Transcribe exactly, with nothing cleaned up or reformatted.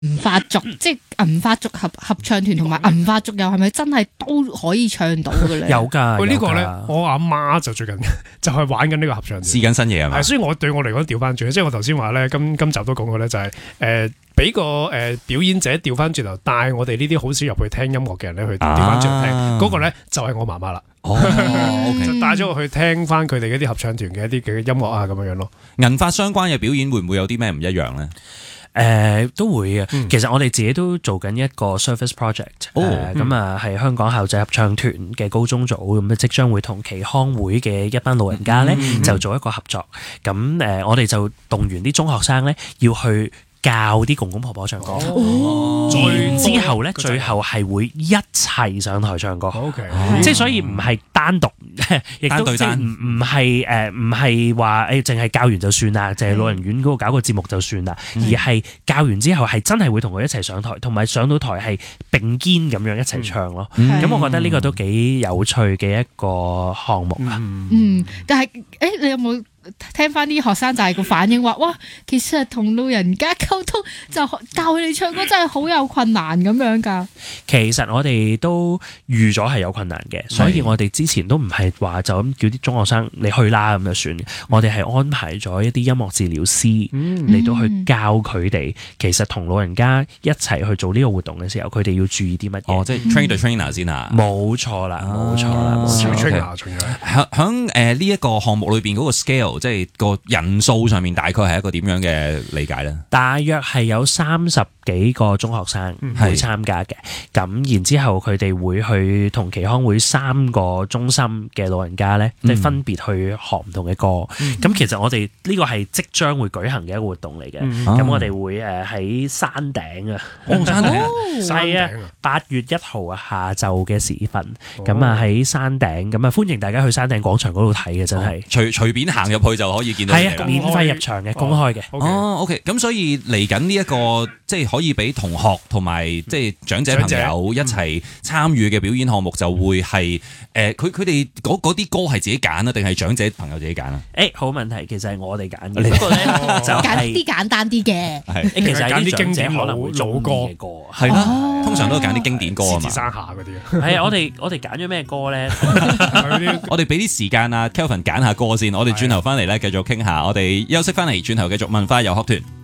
銀髮族，即係銀髮族合合唱團同埋銀髮族又係咪真係都可以唱到嘅咧？ 有㗎， 喂，呢個咧，我阿媽就最近就係玩緊呢個合唱團， 試緊新嘢係嘛？ 所以我對我嚟講調翻轉，即係我頭先話咧，今今集都講過咧，就係誒俾個誒表演者調翻轉頭，帶我哋呢啲好少入去聽音樂嘅人咧去調翻轉頭聽，嗰個咧就係我媽媽啦。 哦，OK， 就帶咗我去聽翻佢哋嗰啲合唱團嘅一啲嘅音樂啊，咁樣樣咯。 銀髮相關嘅表演會唔會有啲咩唔一樣咧？ 誒、呃、都會嘅， 嗯、 其實我哋自己都做緊一個 service project，誒咁啊係香港校際合唱團嘅高中組，咁啊即將會同耆康會嘅一班老人家咧、嗯、就做一個合作，咁誒、呃、我哋就動員啲中學生咧要去教啲公公婆婆唱歌， 哦、 之後咧最後係會一齊上台唱歌， OK， 即係所以唔係單獨，亦都即係唔唔係誒唔係話誒淨係教完就算啦，淨係老人院嗰個搞個節目就算啦，而係教完之後係真係會同佢一齊上台，同埋上到台係並肩咁樣一齊唱咯。咁、嗯、我覺得呢個都幾有趣嘅一個項目啊。 嗯，但係誒，你有冇聽翻啲學生就係個反應話，哇，其實同老人家溝通就教佢哋唱歌真係好有困難咁樣㗎。 其實我哋都預咗係有困難嘅，所以我哋之前都唔係話就咁叫啲中學生你去啦咁就算。我哋係安排咗一啲音樂治療師嚟到去教佢哋，其實同老人家一齊去做呢個活動嘅時候，佢哋要注意啲乜嘢？ 哦，即係 train the trainer 先啊！ 冇錯啦，冇錯啦，冇錯。 trainer 仲有響響誒呢一個項目裏邊嗰個 scale，即係個人數上面大概係一個點樣嘅理解咧？ 大約係有三十幾個中學生會參加嘅，咁、嗯、然之後佢哋會去同耆康會三個中心嘅老人家咧，即係、嗯、分別去學唔同嘅歌。咁、嗯、其實我哋呢個係即將會舉行嘅一個活動嚟嘅。咁、嗯、我哋會誒喺山頂啊， 哦山頂， 係啊，八月一號啊下晝嘅時分，咁啊喺山頂，咁啊歡迎大家去山頂廣場嗰度睇嘅，真係隨隨便行入去就可以見到。 係啊，免費入場嘅，公開嘅。 哦 ，OK，咁所以嚟緊呢一個即係可以俾同學同埋即係長者朋友一齊參與嘅表演項目，就會係誒佢佢哋嗰嗰啲歌係自己揀啊，定係長者朋友自己揀啊？ 誒，好問題，其實係我哋揀嘅。不過咧就揀啲簡單啲嘅， 係其實係啲經典老可能會老歌嘅歌， 係啦，通常都係揀啲經典歌啊嘛。 獅子山下嗰啲。 係啊，我哋我哋揀咗咩歌咧？ 我哋俾啲時間啊 Kelvin 揀下歌先，我哋轉頭翻嚟咧繼續傾下，我哋休息翻嚟轉頭繼續文化遊學團。